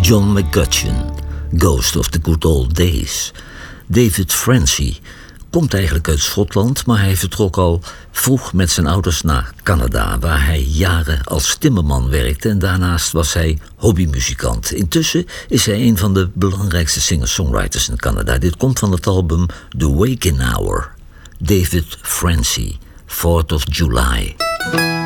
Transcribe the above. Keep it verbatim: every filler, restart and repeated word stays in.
John McGutcheon, Ghost of the Good Old Days. David Francie komt eigenlijk uit Schotland, maar hij vertrok al vroeg met zijn ouders naar Canada, waar hij jaren als timmerman werkte en daarnaast was hij hobbymuzikant. Intussen is hij een van de belangrijkste singer-songwriters in Canada. Dit komt van het album The Waking Hour. David Francie, fourth of July.